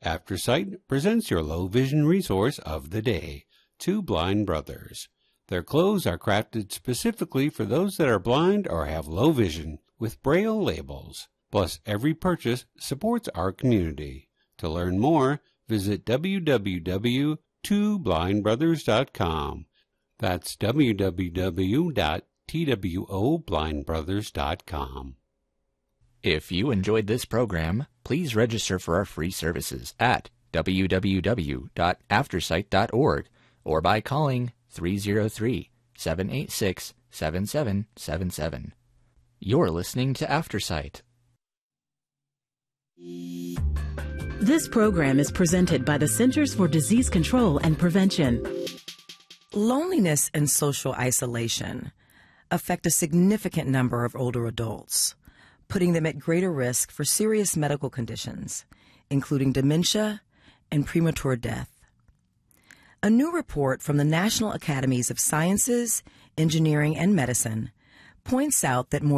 AfterSight presents your low vision resource of the day, Two Blind Brothers. Their clothes are crafted specifically for those that are blind or have low vision with Braille labels. Plus, every purchase supports our community. To learn more, visit www.twoblindbrothers.com. That's www.twoblindbrothers.com. If you enjoyed this program, please register for our free services at www.aftersight.org or by calling 303-786-7777. You're listening to AfterSight. This program is presented by the Centers for Disease Control and Prevention. Loneliness and social isolation affect a significant number of older adults, putting them at greater risk for serious medical conditions, including dementia and premature death. A new report from the National Academies of Sciences, Engineering, and Medicine points out that more